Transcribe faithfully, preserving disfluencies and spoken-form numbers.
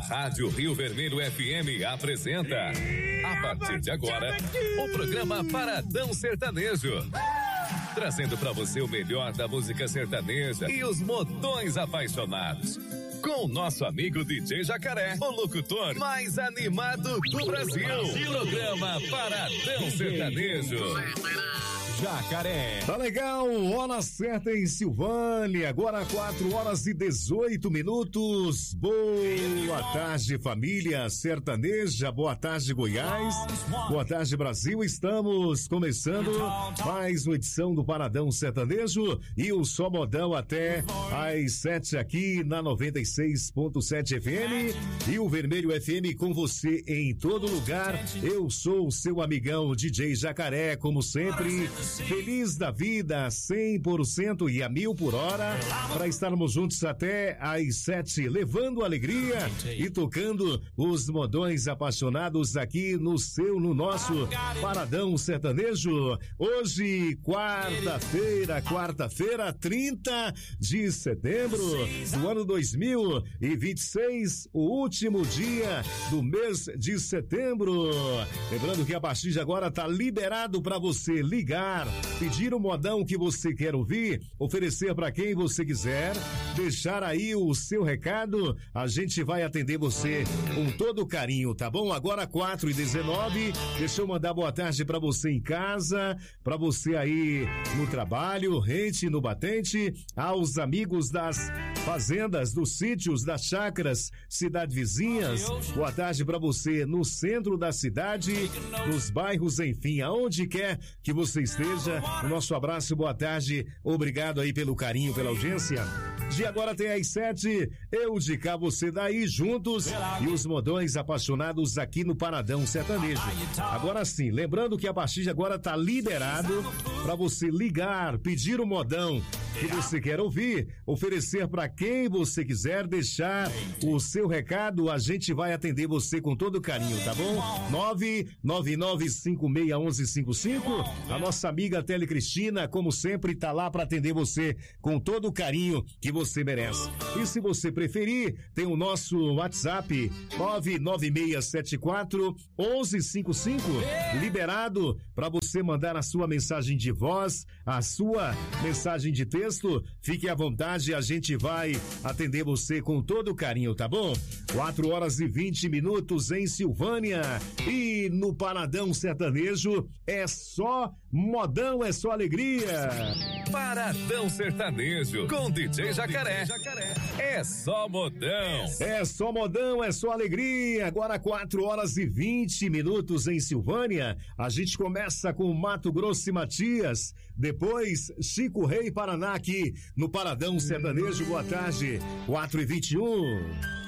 Rádio Rio Vermelho F M apresenta, a partir de agora, o programa Paradão Sertanejo. Trazendo pra você o melhor da música sertaneja e os modões apaixonados. Com o nosso amigo D J Jacaré, o locutor mais animado do Brasil. Programa Paradão Sertanejo. Jacaré. Tá legal, hora certa em Silvânia, agora quatro horas e dezoito minutos. Boa tarde, família sertaneja, boa tarde, Goiás, boa tarde, Brasil. Estamos começando mais uma edição do Paradão Sertanejo e o Só Modão até às sete aqui na noventa e seis ponto sete F M e o Vermelho F M com você em todo lugar. Eu sou o seu amigão D J Jacaré, como sempre. Feliz da vida, cem por cento e a mil por hora, para estarmos juntos até às sete, levando alegria e tocando os modões apaixonados aqui no seu, no nosso Paradão Sertanejo. Hoje, quarta-feira, quarta-feira, trinta de setembro do ano dois mil e vinte e seis, o último dia do mês de setembro. Lembrando que a partir de agora tá liberado para você ligar, pedir o modão que você quer ouvir, oferecer para quem você quiser, deixar aí o seu recado, a gente vai atender você com todo carinho, tá bom? Agora quatro e dezenove, deixa eu mandar boa tarde para você em casa, para você aí no trabalho, rente no batente, aos amigos das fazendas, dos sítios, das chácaras, cidade vizinhas. Boa tarde para você no centro da cidade, nos bairros, enfim, aonde quer que você esteja. O nosso abraço, boa tarde, obrigado aí pelo carinho, pela audiência. De agora até às sete, eu de cá, você daí, juntos e os modões apaixonados aqui no Paradão Sertanejo. Agora sim, lembrando que a partir de agora tá liberado para você ligar, pedir o modão que você quer ouvir, oferecer para quem você quiser, deixar o seu recado, a gente vai atender você com todo carinho, tá bom? nove nove nove cinco seis um um cinco cinco, a nossa amiga Tele Cristina, como sempre, tá lá para atender você com todo o carinho que você merece. E se você preferir, tem o nosso WhatsApp nove nove seis sete quatro um um cinco cinco, liberado para você mandar a sua mensagem de voz, a sua mensagem de texto. Fique à vontade, a gente vai atender você com todo carinho, tá bom? quatro horas e vinte minutos em Silvânia e no Paradão Sertanejo é só modão, é só alegria. Paradão Sertanejo com D J Jacaré. É só modão. É só modão, é só alegria. Agora quatro horas e vinte minutos em Silvânia. A gente começa com Mato Grosso e Matias. Depois, Chico Rei Paraná aqui no Paradão Sertanejo. Boa tarde, quatro e vinte e um.